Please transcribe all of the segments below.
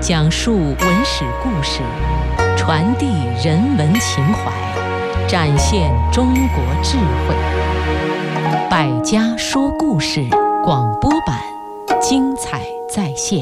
讲述文史故事，传递人文情怀，展现中国智慧。百家说故事广播版，精彩再现。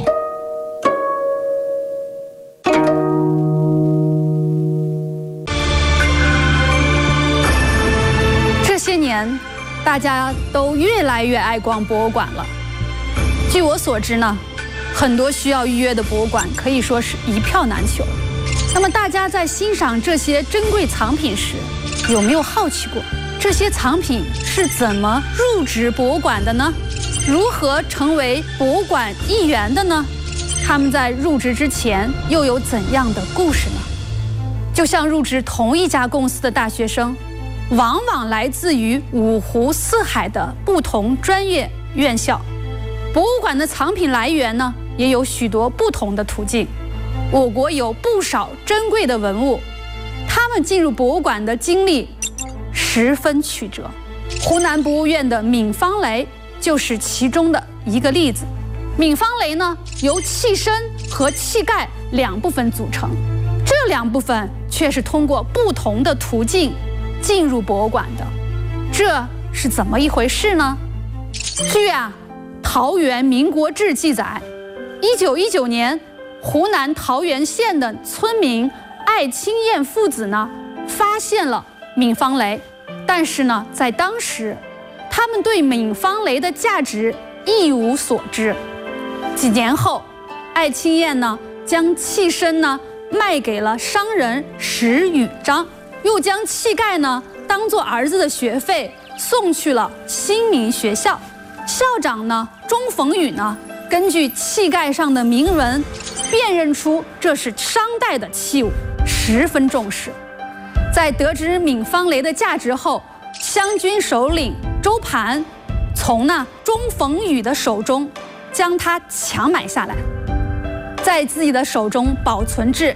这些年，大家都越来越爱逛博物馆了。据我所知呢，很多需要预约的博物馆可以说是一票难求。那么大家在欣赏这些珍贵藏品时，有没有好奇过这些藏品是怎么入职博物馆的呢？如何成为博物馆一员的呢？他们在入职之前又有怎样的故事呢？就像入职同一家公司的大学生，往往来自于五湖四海的不同专业院校。博物馆的藏品来源呢，也有许多不同的途径。我国有不少珍贵的文物，他们进入博物馆的经历十分曲折。湖南博物院的闵方雷就是其中的一个例子。闵方雷呢，由器身和器盖两部分组成，这两部分却是通过不同的途径进入博物馆的，这是怎么一回事呢？据桃园民国志记载，1919年，湖南桃源县的村民艾青燕父子呢，发现了闵方雷，但是呢，在当时，他们对闵方雷的价值一无所知。几年后，艾青燕呢，将器身呢卖给了商人石宇章，又将器盖呢当做儿子的学费送去了新民学校。校长呢钟逢宇呢，根据器盖上的铭文，辨认出这是商代的器物，十分重视。在得知闵方雷的价值后，湘军首领周盘从钟逢宇的手中将它强买下来，在自己的手中保存至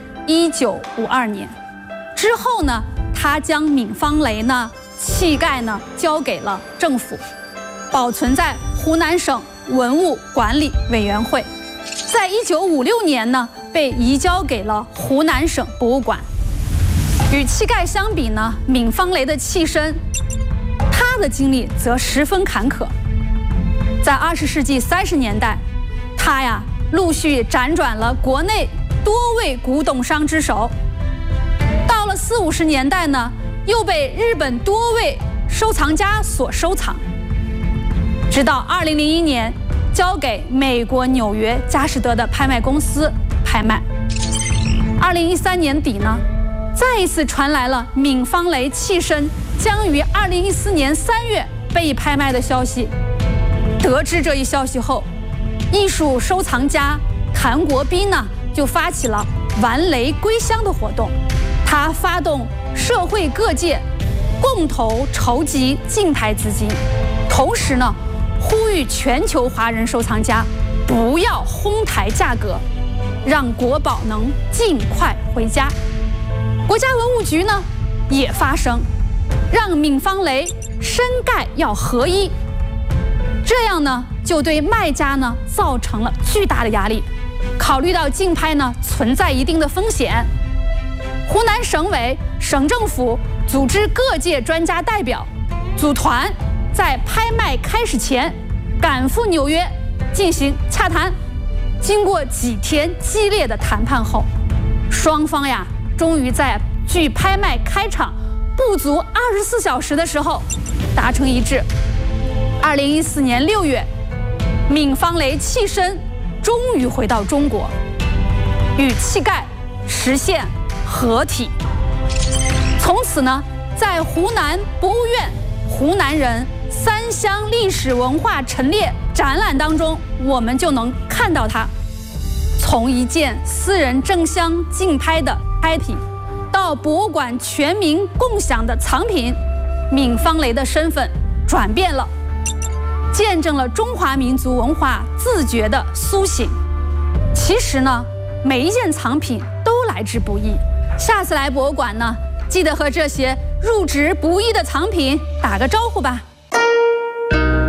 1952年。之后呢，他将闵方雷呢器盖呢交给了政府，保存在湖南省文物管理委员会，在1956年呢被移交给了湖南省博物馆。与器盖相比呢，闵方雷的器身，他的经历则十分坎坷。在20世纪30年代，他陆续辗转了国内多位古董商之手。到了40、50年代呢，又被日本多位收藏家所收藏。直到2001年，交给美国纽约佳士得的拍卖公司拍卖。2013年底呢，再一次传来了闵方雷器身将于2014年3月被拍卖的消息。得知这一消息后，艺术收藏家谭国斌呢就发起了玩雷归乡的活动。他发动社会各界共同筹集竞拍资金，同时呢呼吁全球华人收藏家不要哄抬价格，让国宝能尽快回家。国家文物局呢也发声，让闵方雷身盖要合一，这样呢就对卖家呢造成了巨大的压力。考虑到竞拍呢存在一定的风险，湖南省委、省政府组织各界专家代表组团，在拍卖开始前赶赴纽约进行洽谈。经过几天激烈的谈判后，双方终于在距拍卖开场不足24小时的时候达成一致。2014年6月，闵方雷器身终于回到中国，与器盖实现合体。从此呢，在湖南博物院湖南人3乡历史文化陈列展览当中，我们就能看到它。从一件私人争相竞拍的拍品，到博物馆全民共享的藏品，闵方雷的身份转变了，见证了中华民族文化自觉的苏醒。其实呢，每一件藏品都来之不易。下次来博物馆呢，记得和这些入职不易的藏品打个招呼吧。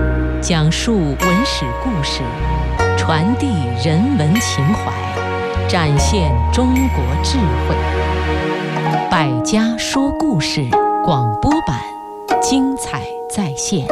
讲述文史故事，传递人文情怀， 展现中国智慧。百家说故事广播版，精彩再现。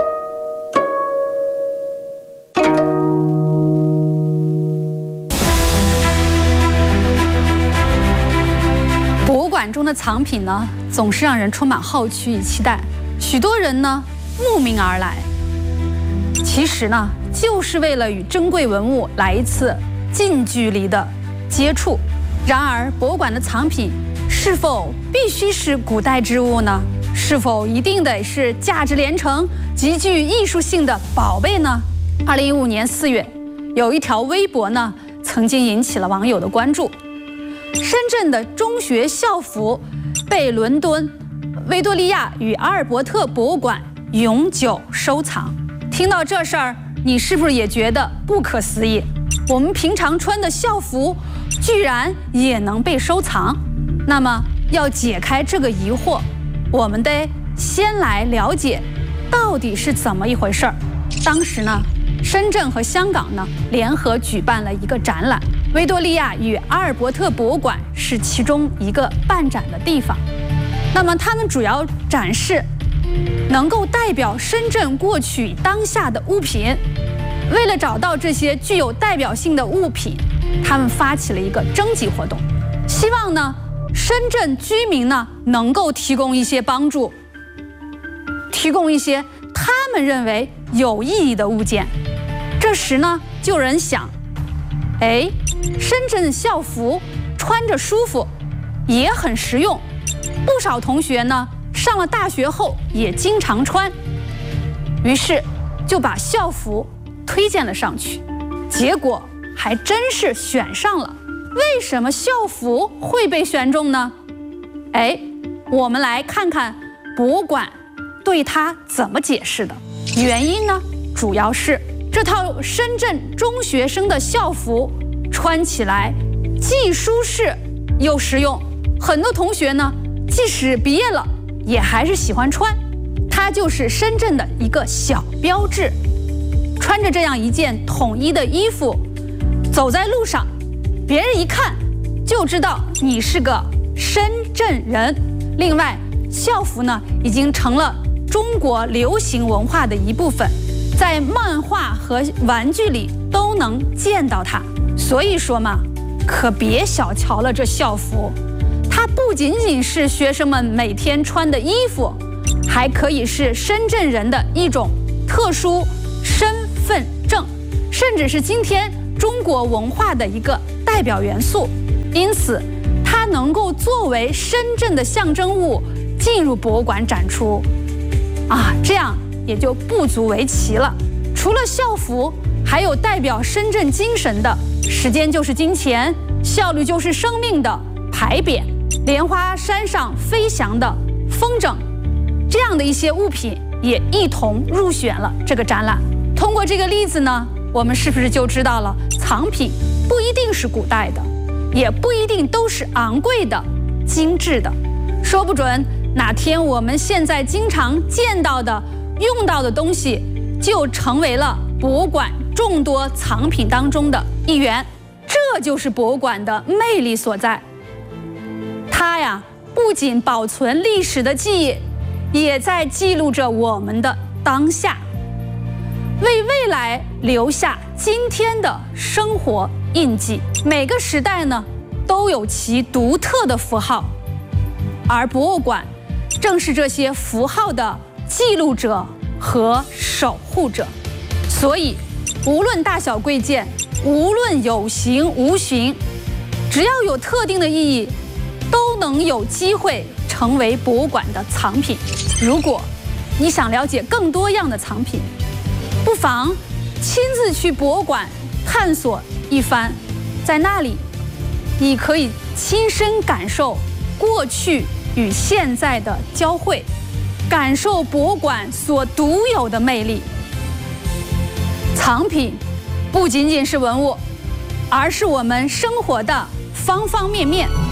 博物馆中的藏品呢，总是让人充满好奇与期待，许多人呢慕名而来。其实呢，就是为了与珍贵文物来一次近距离的接触。然而，博物馆的藏品是否必须是古代之物呢？是否一定得是价值连城、极具艺术性的宝贝呢？2015年4月，有一条微博呢，曾经引起了网友的关注。深圳的中学校服被伦敦维多利亚与阿尔伯特博物馆永久收藏。听到这事儿，你是不是也觉得不可思议？我们平常穿的校服居然也能被收藏？那么要解开这个疑惑，我们得先来了解到底是怎么一回事儿。当时呢，深圳和香港呢联合举办了一个展览，维多利亚与阿尔伯特博物馆是其中一个办展的地方。那么他们主要展示能够代表深圳过去当下的物品。为了找到这些具有代表性的物品，他们发起了一个征集活动，希望呢深圳居民呢能够提供一些帮助，提供一些他们认为有意义的物件。这时呢，就有人想，深圳校服穿着舒服，也很实用，不少同学呢上了大学后也经常穿，于是就把校服推荐了上去，结果还真是选上了。为什么校服会被选中呢？我们来看看博物馆对它怎么解释的。原因呢，主要是这套深圳中学生的校服穿起来既舒适又实用，很多同学呢即使毕业了也还是喜欢穿，它就是深圳的一个小标志。穿着这样一件统一的衣服走在路上，别人一看就知道你是个深圳人。另外，校服呢已经成了中国流行文化的一部分，在漫画和玩具里都能见到它。所以说嘛，可别小瞧了这校服，它不仅仅是学生们每天穿的衣服，还可以是深圳人的一种特殊身份证，甚至是今天中国文化的一个代表元素。因此它能够作为深圳的象征物进入博物馆展出这样也就不足为奇了。除了校服，还有代表深圳精神的时间就是金钱，效率就是生命的牌匾，莲花山上飞翔的风筝，这样的一些物品也一同入选了这个展览。通过这个例子呢，我们是不是就知道了藏品不一定是古代的，也不一定都是昂贵的、精致的，说不准哪天我们现在经常见到的、用到的东西就成为了博物馆众多藏品当中的一员。这就是博物馆的魅力所在。它呀，不仅保存历史的记忆，也在记录着我们的当下，为未来留下今天的生活印记。每个时代呢，都有其独特的符号，而博物馆正是这些符号的记录者和守护者。所以，无论大小贵贱，无论有形无形，只要有特定的意义，都能有机会成为博物馆的藏品。如果你想了解更多样的藏品，不妨亲自去博物馆探索一番，在那里你可以亲身感受过去与现在的交汇，感受博物馆所独有的魅力。藏品不仅仅是文物，而是我们生活的方方面面。